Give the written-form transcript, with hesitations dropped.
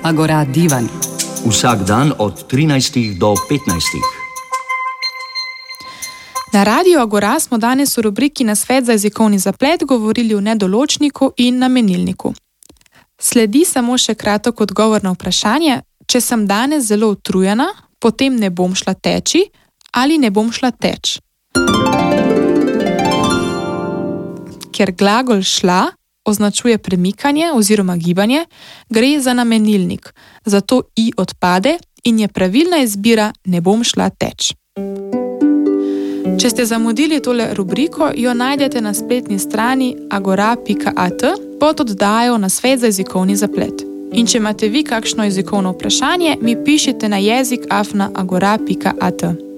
Agora Divan. Vsak dan od 13 do 15. Na Radiu Agora smo danes v rubriki Nasvet za jezikovni zaplet govorili o nedoločniku in namenilniku. Sledi samo še kratek odgovor na vprašanje, če sem danes zelo utrujena, potem ne bom šla teči ali ne bom šla teč. Ker glagol šla označuje premikanje oziroma gibanje, gre za namenilnik, zato i odpade in je pravilna izbira ne bom šla teč. Če ste zamudili tole rubriko, jo najdete na spletni strani agora.at pod oddajo Nasvet za jezikovni zaplet. In če imate vi kakšno jezikovno vprašanje, mi pišite na jezik@agora.at.